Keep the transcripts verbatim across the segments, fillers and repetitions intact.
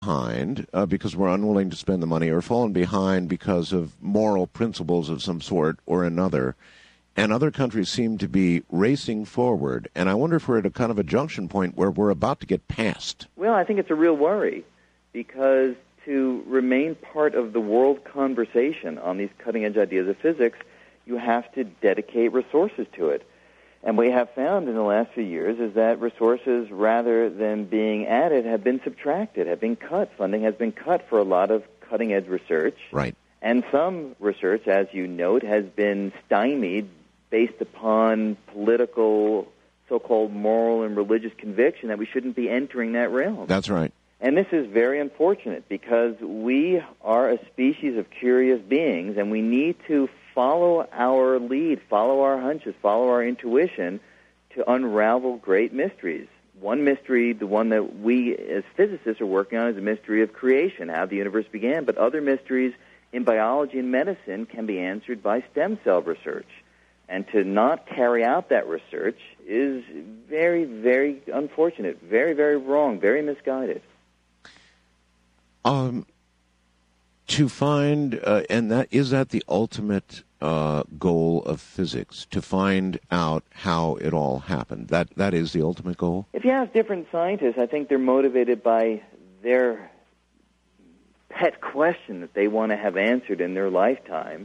behind uh, because we're unwilling to spend the money, or fallen behind because of moral principles of some sort or another. And other countries seem to be racing forward. And I wonder if we're at a kind of a junction point where we're about to get past. Well, I think it's a real worry, because to remain part of the world conversation on these cutting-edge ideas of physics, you have to dedicate resources to it. And we have found in the last few years is that resources, rather than being added, have been subtracted, have been cut. Funding has been cut for a lot of cutting-edge research. Right. And some research, as you note, has been stymied based upon political, so-called moral and religious conviction that we shouldn't be entering that realm. That's right. And this is very unfortunate, because we are a species of curious beings, and we need to follow our lead, follow our hunches, follow our intuition to unravel great mysteries. One mystery, the one that we as physicists are working on, is the mystery of creation, how the universe began. But other mysteries in biology and medicine can be answered by stem cell research. And to not carry out that research is very, very unfortunate, very, very wrong, very misguided. Um, to find, uh, and that is that the ultimate uh, goal of physics, to find out how it all happened. That that is the ultimate goal? If you ask different scientists, I think they're motivated by their pet question that they want to have answered in their lifetime.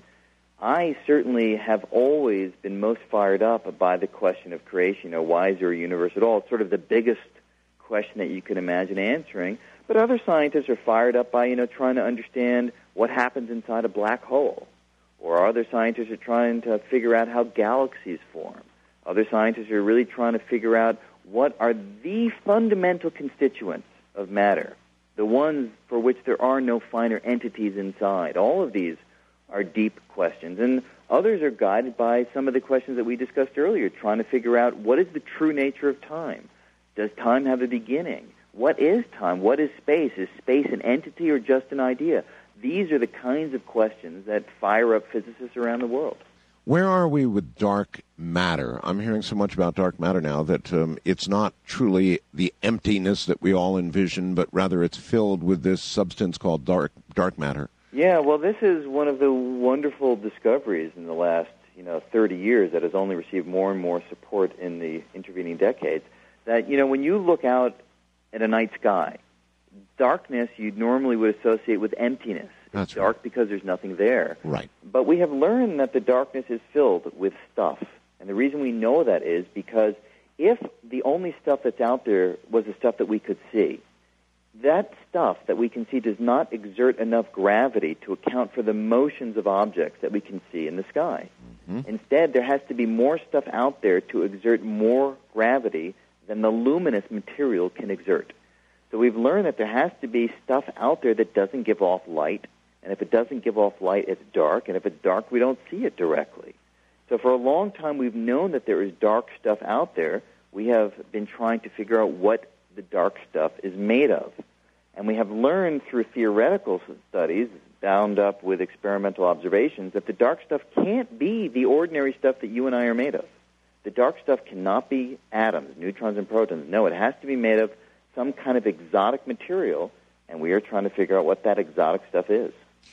I certainly have always been most fired up by the question of creation. You know, why is there a universe at all? It's sort of the biggest question that you can imagine answering. But other scientists are fired up by, you know, trying to understand what happens inside a black hole. Or other scientists are trying to figure out how galaxies form. Other scientists are really trying to figure out what are the fundamental constituents of matter, the ones for which there are no finer entities inside. All of these are deep questions. And others are guided by some of the questions that we discussed earlier, trying to figure out what is the true nature of time. Does time have a beginning? What is time? What is space? Is space an entity or just an idea? These are the kinds of questions that fire up physicists around the world. Where are we with dark matter? I'm hearing so much about dark matter now that um, it's not truly the emptiness that we all envision, but rather it's filled with this substance called dark dark matter. Yeah, well, this is one of the wonderful discoveries in the last, you know, thirty years that has only received more and more support in the intervening decades. That, you know, when you look out at a night sky, darkness you normally would associate with emptiness. That's it's dark right. because there's nothing there. Right. But we have learned that the darkness is filled with stuff. And the reason we know that is because if the only stuff that's out there was the stuff that we could see, that stuff that we can see does not exert enough gravity to account for the motions of objects that we can see in the sky. Mm-hmm. Instead, there has to be more stuff out there to exert more gravity than the luminous material can exert. So we've learned that there has to be stuff out there that doesn't give off light, and if it doesn't give off light, it's dark, and if it's dark, we don't see it directly. So for a long time, we've known that there is dark stuff out there. We have been trying to figure out what the dark stuff is made of. And we have learned through theoretical studies, bound up with experimental observations, that the dark stuff can't be the ordinary stuff that you and I are made of. The dark stuff cannot be atoms, neutrons and protons. No, it has to be made of some kind of exotic material, and we are trying to figure out what that exotic stuff is.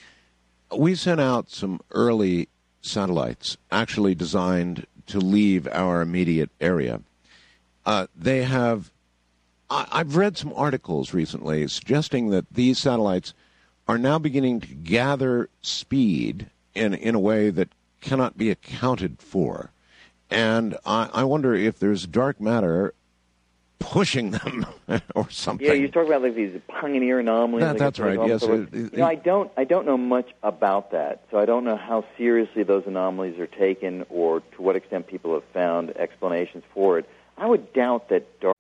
We sent out some early satellites actually designed to leave our immediate area. Uh, they have, I, I've read some articles recently suggesting that these satellites are now beginning to gather speed in, in a way that cannot be accounted for. And I, I wonder if there's dark matter pushing them or something. Yeah, you talk about like these pioneer anomalies. That, like that's right. Yes. You know, I don't. I don't know much about that, so I don't know how seriously those anomalies are taken, or to what extent people have found explanations for it. I would doubt that dark